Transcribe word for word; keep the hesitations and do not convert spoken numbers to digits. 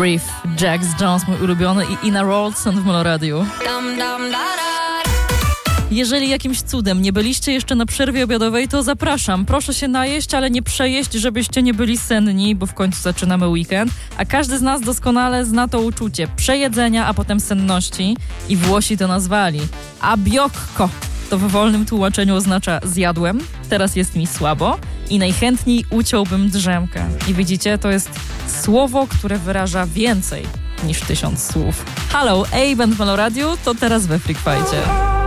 Brief, Jax Jones, mój ulubiony, i Ina Rolson w Meloradiu. Jeżeli jakimś cudem nie byliście jeszcze na przerwie obiadowej, to zapraszam. Proszę się najeść, ale nie przejeść, żebyście nie byli senni, bo w końcu zaczynamy weekend. A każdy z nas doskonale zna to uczucie przejedzenia, a potem senności. I Włosi to nazwali abiocco. To w wolnym tłumaczeniu oznacza zjadłem, teraz jest mi słabo i najchętniej uciąłbym drzemkę. I widzicie, to jest słowo, które wyraża więcej niż tysiąc słów. Halo, A-Band w Meloradiu, to teraz we Freak Fightie.